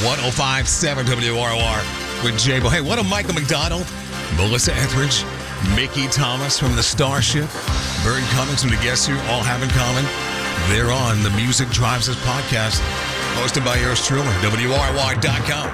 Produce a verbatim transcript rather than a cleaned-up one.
one oh five point seven W R O R with J-Bo. Hey, what a Michael McDonald, Melissa Etheridge, Mickey Thomas from the Starship, Bird Cummings from the Guess Who all have in common. They're on the Music Drives Us podcast, hosted by yours truly, W R Y dot com.